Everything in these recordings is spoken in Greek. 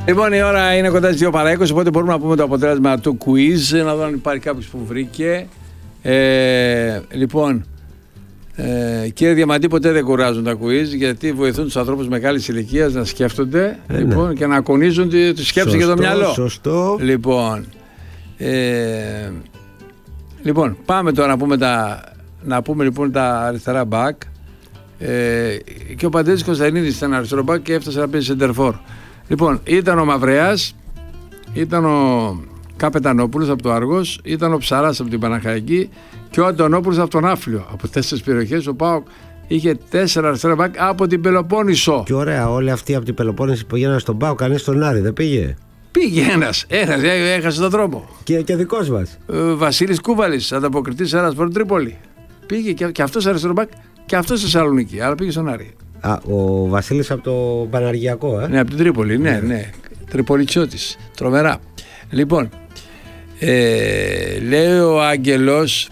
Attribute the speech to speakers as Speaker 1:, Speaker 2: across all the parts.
Speaker 1: Λοιπόν, η ώρα είναι κοντά στις 2 παρά 20, οπότε μπορούμε να πούμε το αποτέλεσμα του quiz, να δω αν υπάρχει κάποιος που βρήκε. Λοιπόν, κύριε Διαμαντή, ποτέ δεν κουράζουν τα quiz, γιατί βοηθούν τους ανθρώπους μεγάλης ηλικίας να σκέφτονται λοιπόν, και να ακονίζουν τη σκέψη και το μυαλό. Σωστό. Λοιπόν, πάμε τώρα να πούμε λοιπόν τα αριστερά back. Και ο Παντελής Κωνσταντίνης ήταν αριστερό back και έφτασε να παίζει σεντερφόρ. Λοιπόν, ήταν ο Μαυρέας, ήταν ο Καπετανόπουλος από το Άργος, ήταν ο Ψαράς από την Παναχαϊκή και ο Αντωνόπουλος από τον Άφλιο. Από 4 περιοχές ο ΠΑΟΚ είχε 4 αριστερά μπακ από την Πελοπόννησο. Και ωραία, όλοι αυτοί από την Πελοπόννησο που πήγαιναν στον ΠΑΟΚ, κανείς στον Άρη δεν πήγε? Πήγε ένας, έχασε τον δρόμο. Και δικός μας. Βασίλης Κούβαλης, ανταποκριτής Ένας Σπορ Τρίπολη. Πήγε και αυτός αριστερό μπακ και αυτός στη Θεσσαλονίκη, αλλά πήγε στον Άρη. Ο Βασίλης από το Παναργιακό, Ναι, από την Τρίπολη, ναι. Τριπολιτσιώτης, τρομερά. Λοιπόν, λέει ο Άγγελος,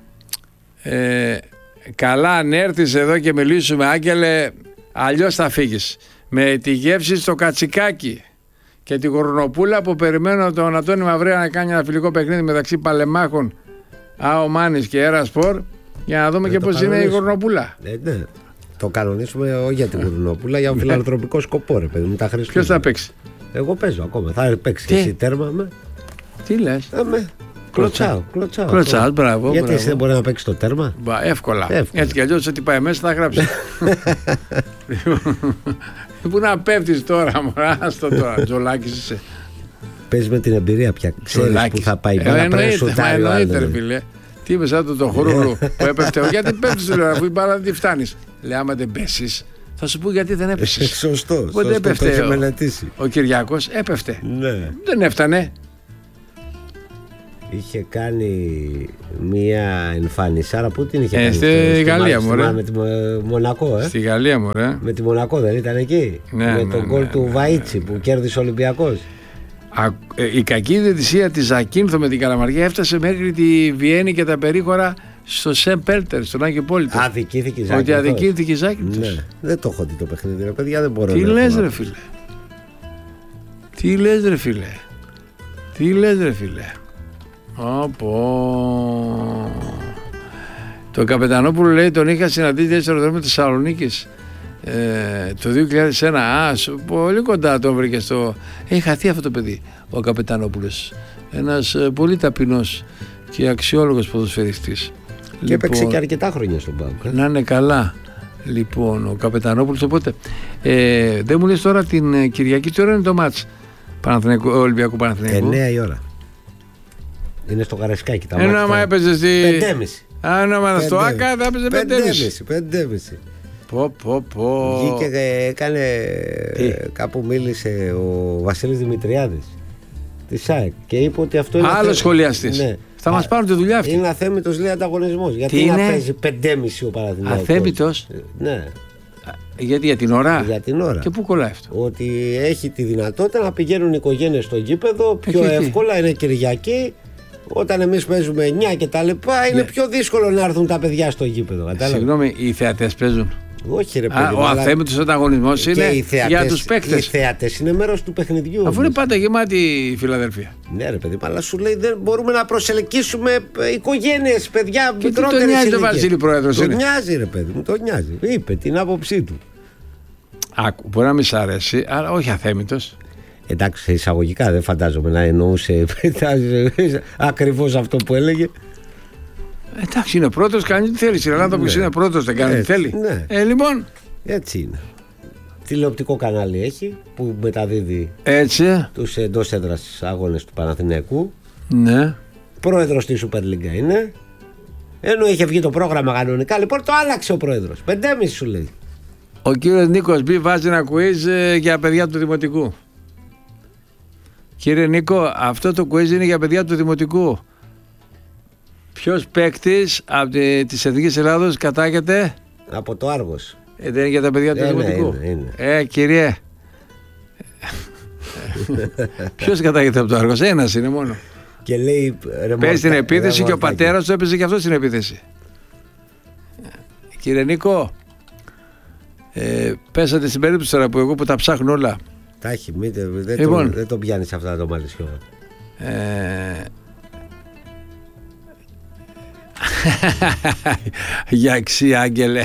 Speaker 1: καλά αν έρθεις εδώ και μιλήσουμε, Άγγελε, αλλιώς θα φύγεις. Με τη γεύση στο κατσικάκι και τη γορνοπούλα που περιμένω τον Αντώνη Μαυρέα να κάνει ένα φιλικό παιχνίδι μεταξύ Παλεμάχων, ΑΟ Μάνης και Ένα Σπορ, για να δούμε και πώς είναι η γορνοπούλα. Ναι. Το κανονίσουμε όχι για την γουρνόπουλα, για φιλανθρωπικό σκοπό, ρε παιδί μου. Ποιος θα παίξει? Εγώ παίζω ακόμα. Θα παίξει και εσύ τέρμα. Τι λες? Κλωτσάω, μπράβο. Γιατί εσύ δεν μπορεί να παίξει το τέρμα? Εύκολα. Έτσι κι αλλιώς ό,τι πάει μέσα θα γράψει. Πού να πέφτεις τώρα, μωρά, άστο τώρα, Τζολάκης είσαι. Παίζει με την εμπειρία πια. Ξέρεις που θα πάει. Εννοείται, φίλε. Τι είπε σαν το χορούλου που έπεφτε? Γιατί πέφτεις, αφού η μπάλα δεν τη φτάνεις. Λέει, άμα δεν πέσεις, θα σου πω γιατί δεν έπεσες. Σωστό. Το έχει μελετήσει. Ο Κυριάκος έπεφτε. Ναι. Δεν έφτανε. Είχε κάνει μία εμφανισάρα. Πού την είχε κάνει? Στη Γαλλία, μωρέ. Με τη Μονακό, Στη Γαλλία, μωρέ. Με τη Μονακό δεν ήταν εκεί? Ναι, με τον γκολ του Βαΐτσι που κέρδισε ο Ολυμπιακός. Η κακή διαιτησία της Ζακίνθο με την Καλαμαριά έφτασε μέχρι τη Βιέννη και τα περίχωρα στο Σεν Πέλτερ, στον Άγιο Πόλητο. Αδικήθηκε η Ζάκυνθος. Ότι αδικήθηκε η Ζάκυνθος. Ναι. Δεν το έχω δει το παιχνίδι, ρε παιδιά, δεν μπορώ. Τι λες ρε φίλε? Τι λες ρε φίλε? Το Καπετανόπουλο λέει τον είχα συναντήσει στο αεροδρόμιο της Θεσσαλονίκης το 2001. Πολύ κοντά τον βρήκε στο... Έχει χαθεί αυτό το παιδί ο Καπετανόπουλος. Ένας πολύ ταπεινός και αξιόλογος ποδοσφαιριστής. Και έπαιξε και αρκετά χρόνια στον ΠΑΟΚ. Να είναι καλά. Λοιπόν, ο Καπετανόπουλος. Οπότε δεν μου λες τώρα την Κυριακή τι ώρα είναι το μάτς Ολυμπιακού Παναθηναϊκού? 9 η ώρα. Είναι στο Καρεσκάκι. Ενώ άμα έπαιζε στη 5.30. Αν άμα στο ΆΚΑ θα έπαιζε 5.30. Βγήκε και έκανε. Κάπου μίλησε ο Βασίλης Δημητριάδης της ΑΕΚ και είπε ότι αυτό είναι. Άλλος σχολιαστής. Ναι. Θα μας πάρουν τη δουλειά αυτή. Είναι αθέμητος, λέει, ανταγωνισμός. Γιατί να παίζει 5.30 ο Παναθηναϊκός? Αθέμητος? Ναι. Γιατί για την ώρα? Για την ώρα. Και πού κολλάει αυτό? Ότι έχει τη δυνατότητα να πηγαίνουν οι οικογένειες στο γήπεδο πιο εύκολα, είναι Κυριακή. Όταν εμείς παίζουμε 9 και τα λοιπά, είναι πιο δύσκολο να έρθουν τα παιδιά στο γήπεδο. Συγγνώμη, οι θεατές παίζουν? Όχι, ρε παιδί. Ο αθέμητος ανταγωνισμός είναι για τους παίκτες. Οι θεατές είναι μέρος του παιχνιδιού. Αφού είναι πάντα γεμάτη η Φιλαδελφία. Ναι, ρε παιδί, αλλά σου λέει δεν μπορούμε να προσελκύσουμε οικογένειες, παιδιά μικρότερες. Τον νοιάζει το Βασίλη Πρόεδρος? Τον νοιάζει, ρε παιδί μου, τον νοιάζει. Είπε την άποψή του. Μπορεί να μη σ' αρέσει, αλλά όχι αθέμητος. Εντάξει, εισαγωγικά δεν φαντάζομαι να εννοούσε ακριβώς αυτό που έλεγε. Εντάξει, είναι πρώτος, κάνει τι θέλει. Στην Ελλάδα που είναι πρώτος δεν κάνει τι θέλει. Ναι. Λοιπόν. Έτσι είναι. Τηλεοπτικό κανάλι έχει που μεταδίδει τους εντός έδρας αγώνες του Παναθηναϊκού. Ναι. Πρόεδρος της Super League είναι. Ενώ είχε βγει το πρόγραμμα κανονικά, λοιπόν το άλλαξε ο πρόεδρος. 5.30 σου λέει. Ο κύριος Νίκος Μπι βάζει ένα quiz για παιδιά του Δημοτικού. Κύριε Νίκο, αυτό το quiz είναι για παιδιά του Δημοτικού. Ποιος παίκτης από της Εθνικής Ελλάδος κατάγεται? Από το Άργος. Δεν είναι για τα παιδιά του Δημοτικού? Είναι. Κύριε. Ποιος κατάγεται από το Άργος? Ένας είναι μόνο. Και λέει, παίζει την επίθεση και ο πατέρας του έπαιζε και αυτό στην επίθεση. Κύριε Νίκο, πέσατε στην περίπτωση τώρα που εγώ που τα ψάχνω όλα.
Speaker 2: Τα έχει, δεν το πιάνει αυτά το μαλισιό.
Speaker 1: Για αξία, Άγγελε.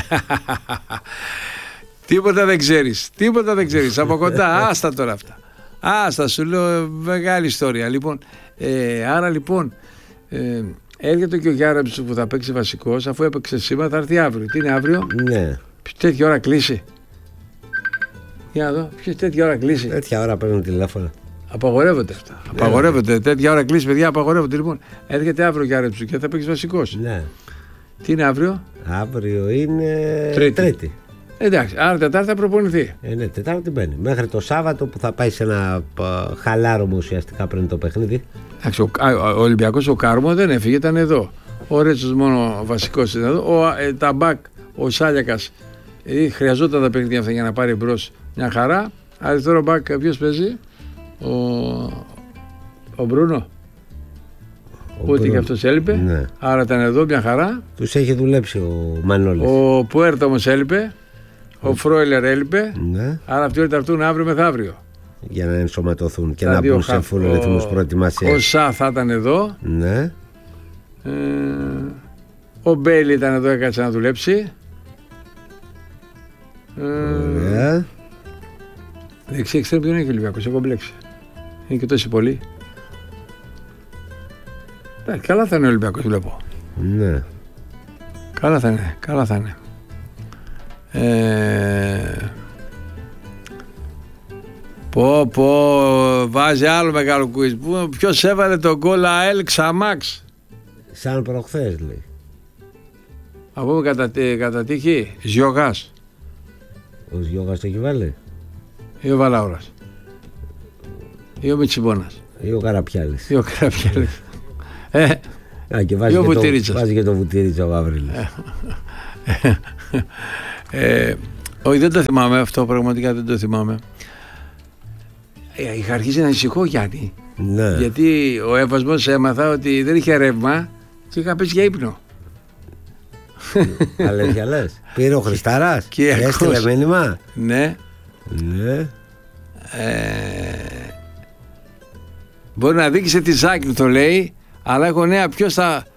Speaker 1: Τίποτα δεν ξέρεις. Από κοντά, άστα τώρα αυτά. Άστα, σου λέω, μεγάλη ιστορία. Λοιπόν, άρα λοιπόν έρχεται και ο Γιάρεψος που θα παίξει βασικός, αφού έπαιξε σήμερα, θα έρθει αύριο. Τι είναι αύριο?
Speaker 2: Ναι.
Speaker 1: Τέτοια ώρα κλείσει. Για να δω, ποιος τέτοια ώρα κλείσει?
Speaker 2: Τέτοια ώρα παίρνουν τηλέφωνα.
Speaker 1: Απαγορεύονται αυτά. Απαγορεύονται. Τέτοια ώρα κλείσει, παιδιά, απαγορεύονται. Λοιπόν, έρχεται αύριο ο Γιάρεψος και θα παίξει βασικός.
Speaker 2: Ναι.
Speaker 1: Τι είναι αύριο?
Speaker 2: Αύριο είναι Τρίτη.
Speaker 1: Εντάξει, άρα Τετάρτη θα προπονηθεί.
Speaker 2: Ναι, Τετάρτη μπαίνει. Μέχρι το Σάββατο που θα πάει σε ένα χαλάρωμα ουσιαστικά πριν το παιχνίδι.
Speaker 1: Εντάξει, ο Ολυμπιακός, ο Κάρμο δεν έφυγε, ήταν εδώ. Ο Ρέτσος μόνο βασικός ήταν εδώ. Τα μπακ, ο Σάλιακας, χρειαζόταν τα παιχνίδια αυτά για να πάρει μπρος μια χαρά. Αριστερό μπακ, ποιος παίζει? Ο Μπρούνο. Ούτε και αυτός έλειπε.
Speaker 2: Ναι.
Speaker 1: Άρα ήταν εδώ μια χαρά.
Speaker 2: Τους έχει δουλέψει ο Μανώλης.
Speaker 1: Ο Πουέρτα όμως έλειπε. Ο Φρόιλερ έλειπε.
Speaker 2: Ναι.
Speaker 1: Άρα αυτοί όλοι θα έρθουν αύριο μεθαύριο.
Speaker 2: Για να ενσωματωθούν και να μπουν σε φουλ ρυθμούς προετοιμασίας.
Speaker 1: Ο Σα θα ήταν εδώ.
Speaker 2: Ναι.
Speaker 1: Ο Μπέιλι ήταν εδώ, έκατσε να δουλέψει.
Speaker 2: Ωραία.
Speaker 1: Δεξί εξτρέμ ποιον έχει ο Ολυμπιακός, έχω μπλέξει. Είναι και τόσοι πολλοί. Καλά θα είναι ο Ολυμπιακός, βλέπω.
Speaker 2: Ναι.
Speaker 1: Καλά θα είναι. Βάζει άλλο μεγάλο κουίζ. Ποιος έβαλε τον γκολ ΑΕΛ Ξαμάξ?
Speaker 2: Σαν προχθές λέει.
Speaker 1: Από πούμε κατά τύχη Ζιωγάς.
Speaker 2: Ο Ζιωγάς το έχει βάλει?
Speaker 1: Ή ο Βαλάουρας? Ή ο Μιτσιμπώνας?
Speaker 2: Ή ο Καραπιάλης? Και βάζει και το Βουτυρίτσα ο Γαβρίλης.
Speaker 1: Όχι, δεν το θυμάμαι αυτό, πραγματικά δεν το θυμάμαι. Είχα αρχίσει να ανησυχώ, Γιάννη.
Speaker 2: Ναι.
Speaker 1: Γιατί ο έβασμος έμαθα ότι δεν είχε ρεύμα και είχα πέσει για ύπνο.
Speaker 2: Αλήθεια λες? Πήρε ο Χριστάρας
Speaker 1: και
Speaker 2: έστειλε μήνυμα?
Speaker 1: Ναι. Μπορεί να δείξει τη Ζάκη, το λέει, αλλά έχω νέα. Ποιος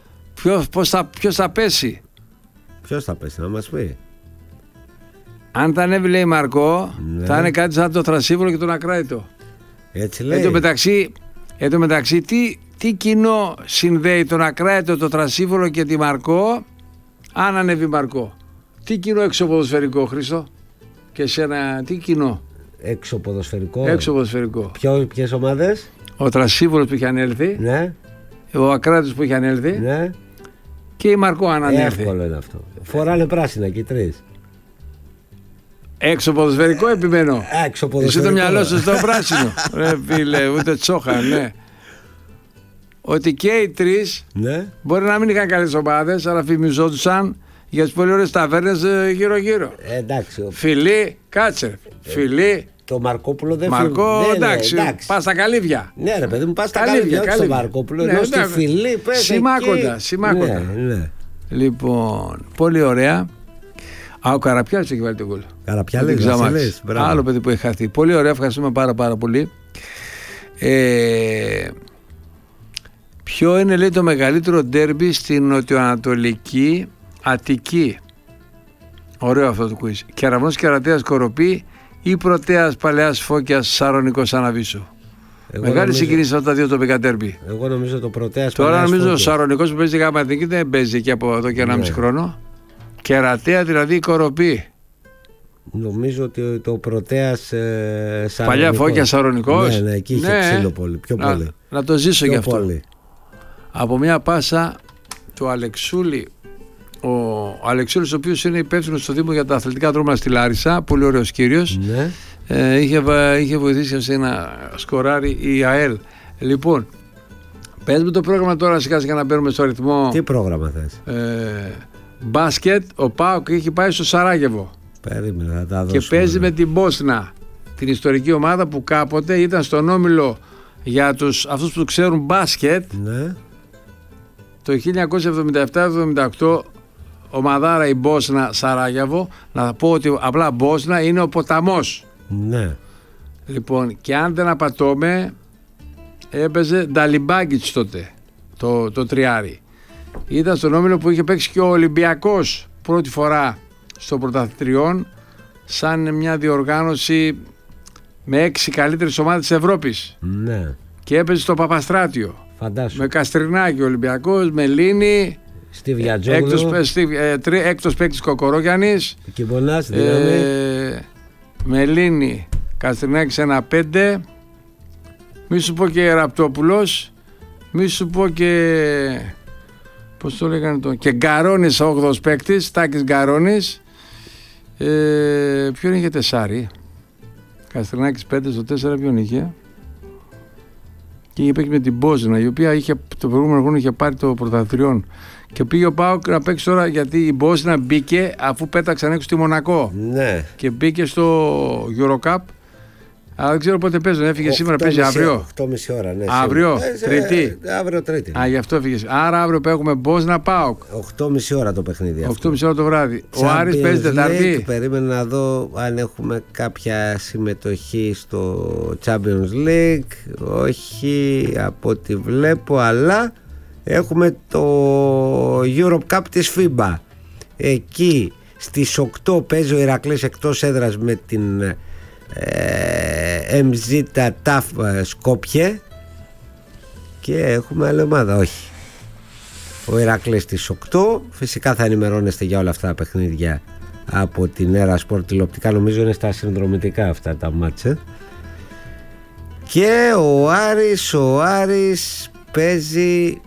Speaker 1: θα πέσει?
Speaker 2: Ποιος θα πέσει, να μας πει?
Speaker 1: Αν τα ανέβει, λέει Μαρκό,
Speaker 2: ναι,
Speaker 1: θα είναι κάτι σαν το Θρασίβολο και τον Ακράητο.
Speaker 2: Έτσι λέει.
Speaker 1: Εν τω μεταξύ, τι κοινό συνδέει τον Ακράητο, το Θρασίβολο και τη Μαρκό, αν ανέβει Μαρκό? Τι κοινό εξωποδοσφαιρικό, Χρήστο? Και σένα, τι κοινό?
Speaker 2: Εξωποδοσφαιρικό. Ποιες ομάδες?
Speaker 1: Ο Θρασίβολος που είχε ανέλθει.
Speaker 2: Ναι.
Speaker 1: Ο Ακράτης που είχε ανέλθει.
Speaker 2: Ναι.
Speaker 1: Και η Μαρκό αν ανέλθει.
Speaker 2: Εύκολο είναι αυτό. Φοράνε πράσινα και οι τρεις.
Speaker 1: Έξω ποδοσφαιρικό επιμένω. Εσύ το μυαλό σου στο πράσινο. Ρε φίλε, ούτε τσόχα, ναι. Ότι και οι τρεις,
Speaker 2: ναι,
Speaker 1: μπορεί να μην είχαν καλές ομάδες, αλλά φημιζόντουσαν για τις πολύ ωραίες ταβέρνες γύρω-γύρω.
Speaker 2: Εντάξει.
Speaker 1: Φιλί, κάτσε. Φιλί.
Speaker 2: Το Μαρκόπουλο δεν
Speaker 1: Μαρκό, εντάξει. Πας στα καλύβια.
Speaker 2: Ναι, ρε παιδί μου, πας στα καλύβια. Όχι στο Μαρκόπουλο, ενώ στη Φιλί πες.
Speaker 1: Σημάκοντα.
Speaker 2: Ναι.
Speaker 1: Λοιπόν, πολύ ωραία. Ο Καραπιάλης έχει βάλει τον γκολ.
Speaker 2: Καραπιάλης,
Speaker 1: άλλο παιδί που έχει χαθεί. Πολύ ωραία, ευχαριστούμε πάρα πολύ. Ποιο είναι, λέει, το μεγαλύτερο ντέρμπι στην νοτιοανατολική Αττική? Ωραίο αυτό το quiz. Κεραυνός Κερατέας Κοροπή ή Πρωτέας Παλαιάς Φώκιας Σαρονικός Αναβίσου? Μεγάλη συγκίνηση αυτά τα δύο τοπικά ντέρμπι.
Speaker 2: Εγώ νομίζω το Πρωτέας Παλαιάς.
Speaker 1: Τώρα νομίζω ο Σαρονικός που παίζει γάμα Αττική δεν παίζει εκεί από εδώ και 1,5 χρόνο. Κερατέα δηλαδή η Κοροπή.
Speaker 2: Νομίζω ότι το Πρωτέας Σαρονικός.
Speaker 1: Παλιά Φώκια Σαρονικός.
Speaker 2: Ναι, εκεί είχε ξύλο πολύ. Πιο πολύ.
Speaker 1: Να το ζήσω
Speaker 2: πιο
Speaker 1: γι' αυτό.
Speaker 2: Πολύ.
Speaker 1: Από μια πάσα του Αλεξούλη. Ο Αλεξούλης, ο οποίος είναι υπεύθυνος στο Δήμο για τα αθλητικά δρόμενα στη Λάρισα, πολύ ωραίος κύριος.
Speaker 2: Ναι.
Speaker 1: Είχε βοηθήσει σε ένα σκοράρι η ΑΕΛ. Λοιπόν, πες μου το πρόγραμμα τώρα σιγά σιγά να μπαίνουμε στο ρυθμό.
Speaker 2: Τι πρόγραμμα θες?
Speaker 1: Μπάσκετ, ο ΠΑΟΚ έχει πάει στο Σαράγεβο.
Speaker 2: Περίμενα να τα δώσουμε.
Speaker 1: Και παίζει με την Μπόσνα, την ιστορική ομάδα που κάποτε ήταν στον όμιλο για αυτούς που ξέρουν μπάσκετ.
Speaker 2: Ναι.
Speaker 1: Το 1977-78 ομαδάρα η Μπόσνα Σαράγεβο. Να πω ότι απλά Μπόσνα είναι ο ποταμός.
Speaker 2: Ναι.
Speaker 1: Λοιπόν, και αν δεν απατώμε, έπαιζε Νταλιμπάκιτς τότε, το τριάρι. Ήταν στον όμιλο που είχε παίξει και ο Ολυμπιακός πρώτη φορά στο πρωταθλητριών, σαν μια διοργάνωση με 6 καλύτερες ομάδες της Ευρώπης.
Speaker 2: Ναι.
Speaker 1: Και έπαιζε στο Παπαστράτιο.
Speaker 2: Φαντάσου.
Speaker 1: Με Καστρινάκη Ολυμπιακός, με Λίνη, έκτος παίκτης Κοκορόγιαννης,
Speaker 2: Κιμπονάς, δύναμη.
Speaker 1: με Λίνη, Καστρινάκη σε 1-5, μη σου πω και Ραπτόπουλος, μη σου πω και πώς το λέγανε και Γκαρόνης, 8ος παίκτης, Τάκης Γκαρόνης. Ποιον είχε τεσάρι? Καστρινάκης 5, στο 4 ποιον είχε? Και είχε παίξει με την Μπόσνα, η οποία το προηγούμενο χρόνο είχε πάρει το πρωταθλητριών. Και πήγε ο ΠΑΟΚ να παίξει τώρα, γιατί η Μπόσνα μπήκε αφού πέταξαν έξω στη Μονακό.
Speaker 2: Ναι.
Speaker 1: Και μπήκε στο Eurocup. Αλλά δεν ξέρω πότε παίζουν. Έφυγε σήμερα, παίζει αύριο.
Speaker 2: 8.30 ώρα, ναι.
Speaker 1: Αύριο, Τρίτη.
Speaker 2: Αύριο Τρίτη.
Speaker 1: Γι' αυτό έφυγε. Άρα αύριο έχουμε Μπόσνα ΠΑΟΚ.
Speaker 2: 8.30 ώρα το παιχνίδι.
Speaker 1: 8.30 ώρα το βράδυ. Ο Άρης παίζει Τετάρτη.
Speaker 2: Περίμενα να δω αν έχουμε κάποια συμμετοχή στο Champions League. Όχι από ό,τι βλέπω, αλλά έχουμε το Europe Cup της FIBA. Εκεί στις 8 παίζει ο Ηρακλής εκτός έδρας με την MZ TAF Σκόπιε. Και έχουμε άλλη ομάδα. Όχι, ο Ηρακλής στις 8. Φυσικά θα ενημερώνεστε για όλα αυτά τα παιχνίδια από την Έρα Σπορτ τηλεοπτικά. Νομίζω είναι στα συνδρομητικά αυτά τα μάτσα. Και ο Άρης παίζει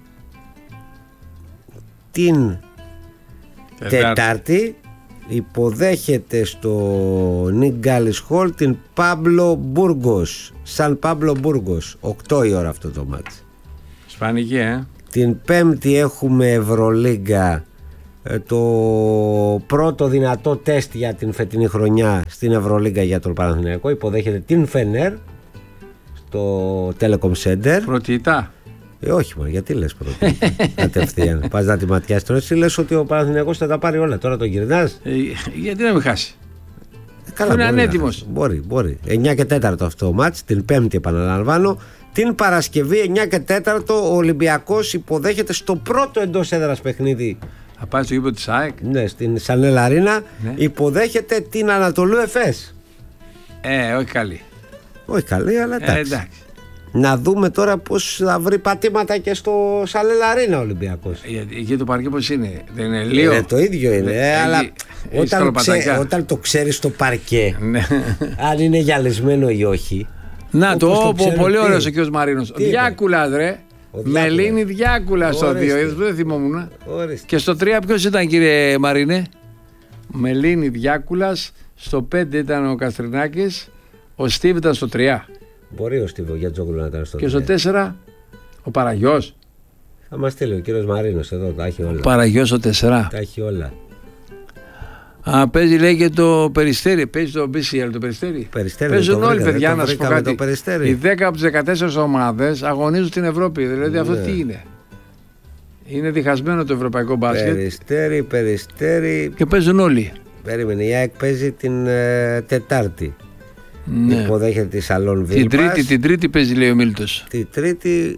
Speaker 2: την Τετάρτη. Υποδέχεται στο Νικ Γκάλις Χολ την Πάμπλο Μπούργος, Σαν Πάμπλο Μπούργος. 8 η ώρα αυτό το μάτς.
Speaker 1: Ισπανική,
Speaker 2: Την Πέμπτη έχουμε Ευρωλίγκα, το πρώτο δυνατό τεστ για την φετινή χρονιά στην Ευρωλίγκα για τον Παναθηναϊκό. Υποδέχεται την Φενέρ στο Telecom Center.
Speaker 1: Πρωτοιτά.
Speaker 2: Όχι μόνο, γιατί λες πρώτα? Κατευθείαν. Πας να τη ματιάσεις τώρα. Εσύ λες ότι ο Παναθηναϊκός θα τα πάρει όλα. Τώρα τον γυρνάς.
Speaker 1: Γιατί να μην χάσει?
Speaker 2: Καλά,
Speaker 1: είναι ανέτοιμος.
Speaker 2: Μπορεί. 9 και 4 αυτό το μάτς. Την Πέμπτη επαναλαμβάνω. Την Παρασκευή 9 και 4 ο Ολυμπιακός υποδέχεται στο πρώτο εντός έδρας παιχνίδι.
Speaker 1: Θα πάει στο γήπεδο της ΑΕΚ.
Speaker 2: Ναι, στην Σανέλ Αρίνα. Ναι. Υποδέχεται την Ανατολού Εφές.
Speaker 1: Όχι καλή.
Speaker 2: Όχι καλή, αλλά εντάξει. Να δούμε τώρα πώς θα βρει πατήματα και στο Σανέλ Αρίνα ο Ολυμπιακός.
Speaker 1: Γιατί το παρκέ πώς είναι? Δεν είναι λίγο?
Speaker 2: Το ίδιο είναι, αλλά όταν το ξέρεις το παρκέ, αν είναι γυαλισμένο ή όχι.
Speaker 1: Να το πολύ ωραίος ο κ. Μαρίνος. Διάκουλας ρε. Μελίνη Διάκουλα στο 2. Δεν θυμόμουν. Και στο 3 ποιος ήταν, κύριε Μαρίνε? Μελίνη Διάκουλας. Στο 5 ήταν ο Καστρινάκης. Ο Στίβ ήταν στο 3.
Speaker 2: Μπορεί ο Στίβ για Τζόγλου να ήταν στο 3.
Speaker 1: Και στο 4 ο Παραγιός.
Speaker 2: Θα μας στείλει ο κύριος Μαρίνος εδώ, τα έχει όλα.
Speaker 1: Ο Παραγιός στο 4.
Speaker 2: Τα έχει όλα.
Speaker 1: Παίζει, λέει, και το Περιστέρι. Παίζει το BCL το Περιστέρι. Παίζουν όλοι, παιδιά, να σου πω κάτι. Οι 10 από τις 14 ομάδες αγωνίζουν στην Ευρώπη. Δηλαδή αυτό τι είναι? Είναι διχασμένο το ευρωπαϊκό μπάσκετ.
Speaker 2: Περιστέρι.
Speaker 1: Και παίζουν όλοι.
Speaker 2: Περίμενε, η ΑΕΚ παίζει την Τετάρτη. Ναι. Υποδέχεται τη Σαλόν Βίλπας.
Speaker 1: Την Τρίτη παίζει, λέει ο Μίλτος.
Speaker 2: Την Τρίτη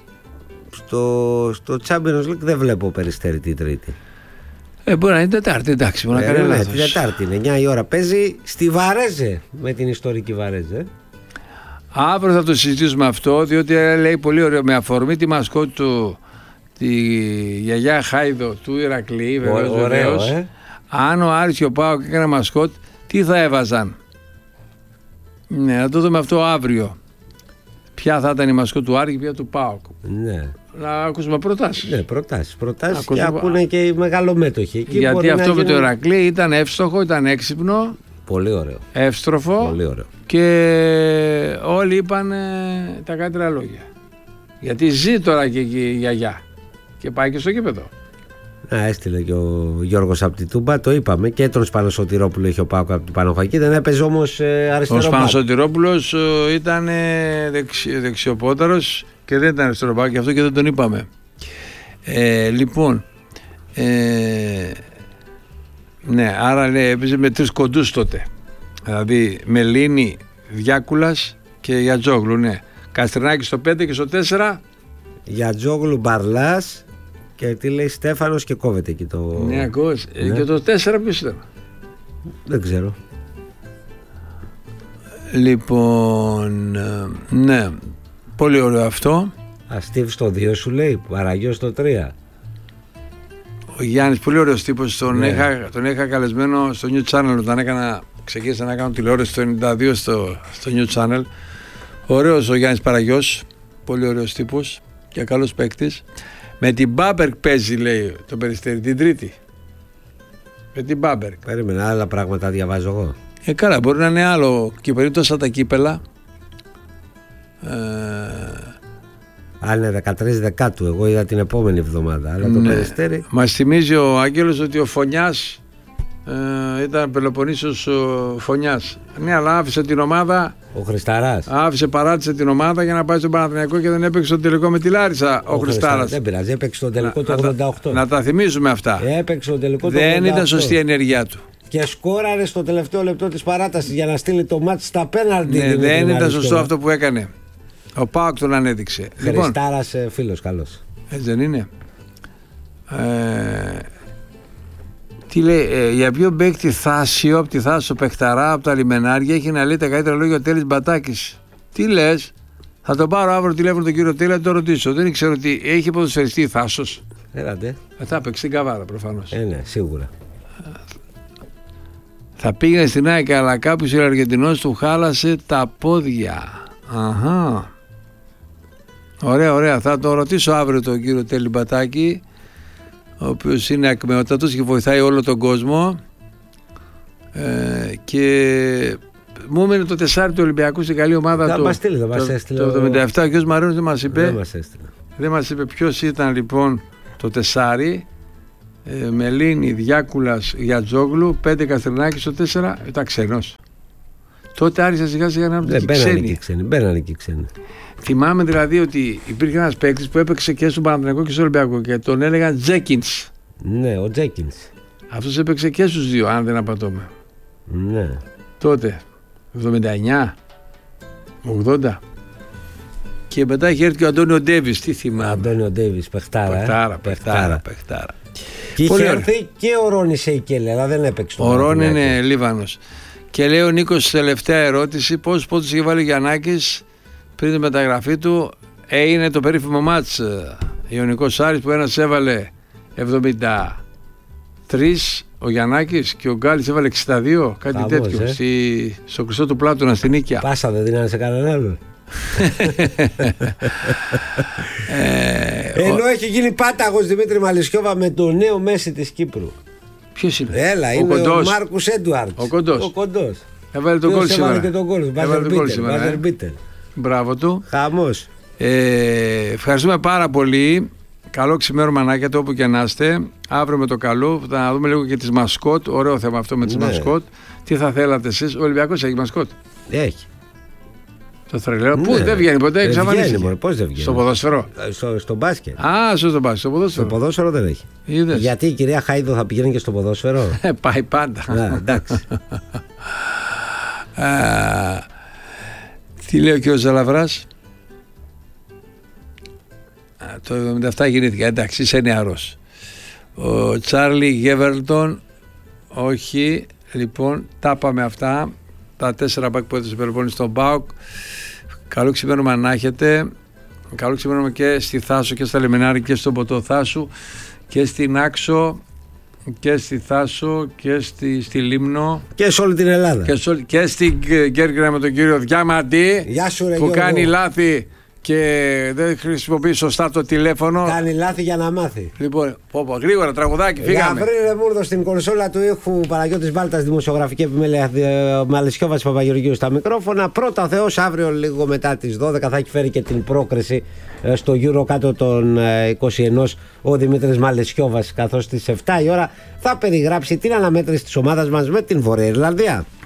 Speaker 2: στο Champions League δεν βλέπω Περιστέρι την Τρίτη.
Speaker 1: Μπορεί να είναι Τετάρτη, εντάξει. Μπορεί να κάνει λάθος.
Speaker 2: Την Τετάρτη είναι 9 η ώρα. Παίζει στη Βαρέζε, με την ιστορική Βαρέζε.
Speaker 1: Αύριο θα το συζητήσουμε αυτό, διότι λέει πολύ ωραίο, με αφορμή τη μασκότ του, τη γιαγιά Χάιδο του Ηρακλή, βεβαίως. Αν ο Άρης και ο ΠΑΟΚ έκανε μασκότ, τι θα έβαζαν? Ναι, να το δούμε αυτό αύριο. Ποια θα ήταν η μασκότ του Άρη και ποια του ΠΑΟΚ.
Speaker 2: Ναι.
Speaker 1: Να ακούσουμε προτάσεις.
Speaker 2: Ναι, προτάσεις και ακούνε και οι μεγαλομέτωχοι.
Speaker 1: Γιατί αυτό με το Ηρακλή ήταν εύστοχο, ήταν έξυπνο.
Speaker 2: Πολύ ωραίο.
Speaker 1: Εύστροφο.
Speaker 2: Πολύ ωραίο.
Speaker 1: Και όλοι είπαν τα καλύτερα λόγια. Γιατί ζει τώρα και η γιαγιά και πάει και στο γήπεδο.
Speaker 2: Έστειλε και ο Γιώργος από την Τούμπα, το είπαμε, και τον Σπανοσωτηρόπουλο είχε ο ΠΑΟΚ από την Πανοχαϊκή. Δεν έπαιζε όμως αριστερό. Ο
Speaker 1: Σπανοσωτηρόπουλος ήταν δεξιοπόταρος και δεν ήταν αριστερό μπακ, γι' αυτό και δεν τον είπαμε. Λοιπόν, ναι, άρα λέει, έπαιζε με τρεις κοντούς τότε. Δηλαδή Μελίνη, Διάκουλας και Γιατζόγλου, ναι. Καστρινάκη στο 5 και στο 4.
Speaker 2: Γιατζόγλου, Μπαρλάς και τι λέει Στέφανος και κόβεται εκεί το.
Speaker 1: Ναι, ακούς.
Speaker 2: Ναι.
Speaker 1: Και το 4 ποιος ήταν?
Speaker 2: Δεν ξέρω.
Speaker 1: Λοιπόν, ναι, πολύ ωραίο αυτό.
Speaker 2: Αστίβ στο 2 σου λέει, Παραγιός στο 3.
Speaker 1: Ο Γιάννης, πολύ ωραίος τύπος, τον
Speaker 2: Ναι.
Speaker 1: είχα καλεσμένο στο New Channel όταν ξεκίνησα να κάνω τηλεόραση το 92 στο New Channel. Ωραίος ο Γιάννης Παραγιός, πολύ ωραίος τύπος και καλός παίκτης. Με την Μπάμπερκ παίζει, λέει, το Περιστέρι, την Τρίτη. Με την Μπάμπερκ.
Speaker 2: Περίμενα, άλλα πράγματα διαβάζω εγώ.
Speaker 1: Καλά, μπορεί να είναι άλλο κύπελο, τόσα τα κύπελα.
Speaker 2: Αν είναι 13 Δεκάτου, εγώ είδα την επόμενη εβδομάδα. Αλλά το Περιστέρι.
Speaker 1: Μας θυμίζει ο Άγγελος ότι ο Φωνιάς ήταν Πελοποννήσιος Φωνιάς. Ναι, αλλά άφησε την ομάδα.
Speaker 2: Ο Χρισταράς.
Speaker 1: Παράτησε την ομάδα για να πάει στον Παναθηναϊκό και δεν έπαιξε στο τελικό με τη Λάρισα ο Χριστάρας.
Speaker 2: Δεν πειράζει, έπαιξε το τελικό το 88.
Speaker 1: Να τα θυμίζουμε αυτά.
Speaker 2: Έπαιξε το τελικό το 88.
Speaker 1: Δεν ήταν σωστή η ενέργειά του.
Speaker 2: Και σκόραρε στο τελευταίο λεπτό της παράτασης για να στείλει το μάτς στα πέναλτι.
Speaker 1: Ναι, δεν ήταν σωστό αυτό που έκανε. Ο Πάοκ τον ανέδειξε.
Speaker 2: Χριστάρας, φίλος καλός.
Speaker 1: Έτσι δεν είναι? Τι λέει, για ποιο παίκτη Θάσιο, από τη Θάσο Πεχταρά, από τα λιμενάρια, έχει να λέει τα καλύτερα λόγια ο Τέλης Μπατάκης. Τι λες? Θα τον πάρω αύριο τηλέφωνο τον κύριο Τέλη να τον ρωτήσω. Δεν ξέρω ότι έχει ποδοσφαιριστεί Θάσος.
Speaker 2: Έλατε.
Speaker 1: Θα έπαιξε την Καβάρα προφανώς.
Speaker 2: Ναι, σίγουρα.
Speaker 1: Θα πήγαινε στην ΑΕΚ, αλλά κάποιος ο Αργεντινός του χάλασε τα πόδια. Αχα. Ωραία, ωραία. Θα τον ρωτήσω αύριο τον κύριο Τέλη Μπατάκη, ο οποίος είναι ακμεότατος και βοηθάει όλο τον κόσμο. Και μου έμενε το 4 του Ολυμπιακού στην καλή ομάδα του. Το 77 ο κ. Μαρίνος δεν μας είπε. Δεν μας είπε ποιος ήταν λοιπόν το 4. Μελίνη, Διάκουλας, Γιατζόγλου, 5 Καστρινάκη στο 4. Ήταν ξένος. Τότε άρχισε σιγά σιγά να μπαίνουν
Speaker 2: και ξένοι.
Speaker 1: Θυμάμαι δηλαδή ότι υπήρχε ένας παίκτης που έπαιξε και στον Παναθηναϊκό και στο Ολυμπιακό και τον έλεγαν Τζέκινς.
Speaker 2: Ναι, ο Τζέκινς.
Speaker 1: Αυτός έπαιξε και στους δύο, αν δεν απατώμε.
Speaker 2: Ναι.
Speaker 1: Τότε, 79, 80. Και μετά έχει έρθει και ο Αντώνιο Ντέβις, τι θυμάμαι.
Speaker 2: Αντώνιο Ντέβις, παιχτάρα. Και
Speaker 1: είχε
Speaker 2: έρθει και ο Ρόνι Σεϊκέλε, αλλά δεν έπαιξε.
Speaker 1: Ο Ρόνι είναι Λίβανος. Και λέει ο Νίκος, τελευταία ερώτηση, πόσους πόντους είχε βάλει ο Γιαννάκης πριν τη μεταγραφή του? Είναι το περίφημο μάτς Ιωνικός Άρης που ένας έβαλε 73 ο Γιαννάκης και ο Γκάλης έβαλε 62, κάτι Χαμός, τέτοιο, στο Χριστό του Πλάτωνα στην Νίκαια.
Speaker 2: Πάσα δεν δίνανε σε κανέναν άλλον. Ενώ έχει γίνει πάταγος Δημήτρη Μαλισιόβα με το νέο Μέση της Κύπρου.
Speaker 1: Ποιος είναι?
Speaker 2: Έλα, είναι ο Μάρκους Έντουαρτς.
Speaker 1: Ο Κοντός.
Speaker 2: Έβαλε τον γκολ σήμερα.
Speaker 1: Έβαλε και τον γκολ.
Speaker 2: Βάζερ Μπίτερ.
Speaker 1: Μπράβο του.
Speaker 2: Χαμός.
Speaker 1: Ευχαριστούμε πάρα πολύ. Καλό ξημέρωμα μανάκια, όπου και να είστε. Αύριο με το καλό θα δούμε λίγο και τις μασκότ. Ωραίο θέμα αυτό με τις μασκότ. Τι θα θέλατε εσείς? Ο Ολυμπιακός έχει μασκότ?
Speaker 2: Έχει.
Speaker 1: Το θρελέρο. Πού δεν βγαίνει ποτέ, εξαφανίστηκε.
Speaker 2: Πώς δεν βγαίνει?
Speaker 1: Στο ποδόσφαιρο.
Speaker 2: Στο μπάσκετ.
Speaker 1: Στο μπάσκετ. Στο ποδόσφαιρο.
Speaker 2: Στο ποδόσφαιρο δεν έχει.
Speaker 1: Είδες.
Speaker 2: Γιατί η κυρία Χαΐδο θα πηγαίνει και στο ποδόσφαιρο?
Speaker 1: Πάει πάντα.
Speaker 2: Εντάξει.
Speaker 1: Τι λέει ο κ. Ζαλαβράς? Το 77 γεννήθηκε. Εντάξει, είσαι νεαρός. Ο Τσάρλι Γέβερλτον, όχι. Λοιπόν, τα πάμε αυτά. Τα 4 πακ που έδωσε Πελοπόννησο στον ΠΑΟΚ. Καλό ξημέρωμα να έχετε. Καλό ξημέρωμα και στη Θάσο και στα Λιμενάρια και στον Ποτό Θάσου και στην Άξο και στη Θάσο και στη Λίμνο
Speaker 2: και σε όλη την Ελλάδα
Speaker 1: και στην Κέρκυρα με τον κύριο Διαμαντή που κάνει λάθη και δεν χρησιμοποιεί σωστά το τηλέφωνο.
Speaker 2: Κάνει λάθη για να μάθει.
Speaker 1: Λοιπόν, γρήγορα τραγουδάκι, φύγαμε.
Speaker 2: Γαβρίλε Μούρδο στην κονσόλα του ήχου, Παναγιώτης Μπάλτας, δημοσιογραφική επιμέλεια, Μαλισιόβας Παπαγεωργίου στα μικρόφωνα. Πρώτα Θεός, αύριο λίγο μετά τις 12 θα έχει φέρει και την πρόκριση στο Euro κάτω των 21 ο Δημήτρης Μαλισιόβας, καθώς στις 7 η ώρα θα περιγράψει την αναμέτρηση της ομάδας μας με την Βόρεια Ιρλανδία.